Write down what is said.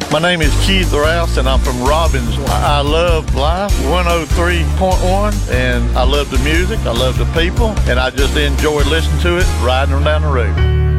My name is Keith Rouse, and I'm from Robbins. I love Life 103.1, and I love the music, I love the people, and I just enjoy listening to it riding them down the road.